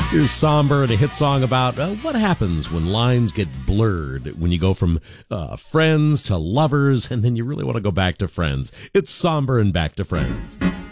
Here's Somber and a hit song about what happens when lines get blurred, when you go from friends to lovers, and then you really want to go back to friends. It's Somber and Back to Friends.